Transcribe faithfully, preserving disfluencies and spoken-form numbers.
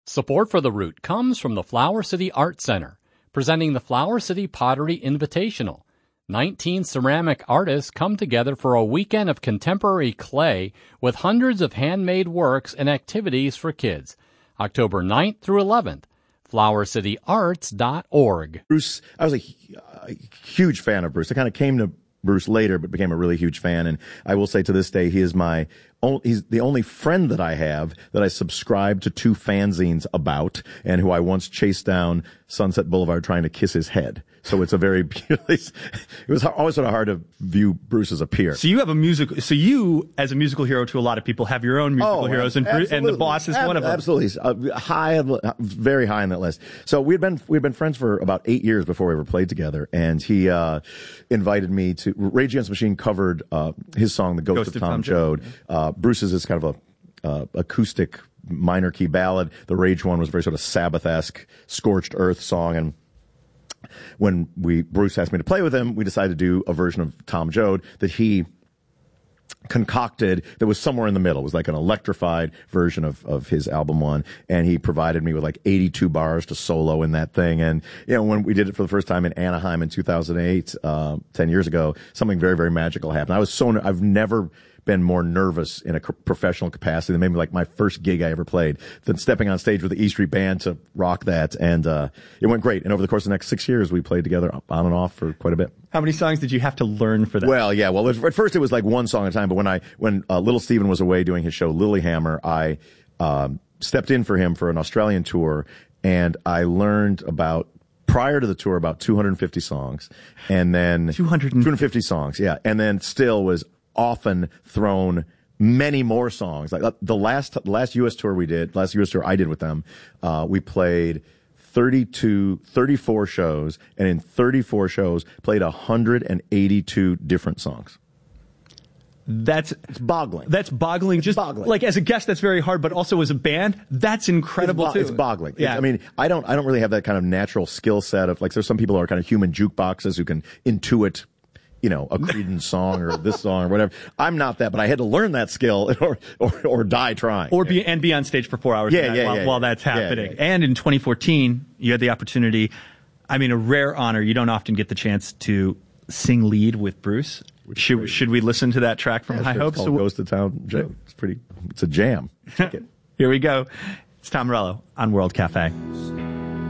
Support for The Root comes from the Flower City Art Center, presenting the Flower City Pottery Invitational. nineteen ceramic artists come together for a weekend of contemporary clay with hundreds of handmade works and activities for kids. October ninth through eleventh, flower city arts dot org. Bruce, I was a, a huge fan of Bruce. I kind of came to Bruce later, but became a really huge fan. And I will say to this day, he is my only, he's the only friend that I have that I subscribe to two fanzines about, and who I once chased down Sunset Boulevard trying to kiss his head. So it's a very, it was always sort of hard to view Bruce as a peer. So you have a music, so you, as a musical hero to a lot of people, have your own musical oh, heroes, and, and the boss is Ab- one of them. Absolutely, uh, high, very high on that list. So we'd been we'd been friends for about eight years before we ever played together, and he uh, invited me to. Rage Against the Machine covered uh, his song "The Ghost, Ghost of, of Tom, Tom Joad." Uh, Bruce's is kind of a uh, acoustic minor key ballad. The Rage one was very sort of Sabbath-esque, scorched earth song, and when we Bruce asked me to play with him, we decided to do a version of Tom Joad that he concocted that was somewhere in the middle. It was like an electrified version of, of his album one, and he provided me with like eighty-two bars to solo in that thing. And, you know, when we did it for the first time in Anaheim in two thousand eight, uh, ten years ago, something very, very magical happened. I was so, I've never been more nervous in a professional capacity than maybe like my first gig I ever played, than stepping on stage with the E Street Band to rock that. And uh it went great. And over the course of the next six years, we played together on and off for quite a bit. How many songs did you have to learn for that? Well, yeah. Well, at first it was like one song at a time. But when I when uh, Little Steven was away doing his show Lilyhammer, I um, stepped in for him for an Australian tour, and I learned about. Prior to the tour, about two hundred fifty songs, and then two hundred fifty songs, yeah, and then still was often thrown many more songs. Like the last the last U S tour we did, last U S tour I did with them, uh, we played thirty-two, thirty-four shows, and in thirty-four shows played one hundred eighty-two different songs. That's it's boggling. That's boggling. It's just boggling. Like as a guest, that's very hard, but also as a band, that's incredible it's bo- too. It's boggling. Yeah. It's, I mean, I don't, I don't really have that kind of natural skill set of like. There's some people who are kind of human jukeboxes who can intuit, you know, a Creedence song or this song or whatever. I'm not that, but I had to learn that skill or or, or die trying. Or be and be on stage for four hours yeah, yeah, while, yeah, while yeah. that's happening. Yeah, yeah. And in twenty fourteen, you had the opportunity. I mean, a rare honor. You don't often get the chance to sing lead with Bruce. Should should we listen to that track from yeah, High sure. Hopes? It's called Ghost to Town Joe. It's pretty. It's a jam. Here we go. It's Tom Morello on World Cafe.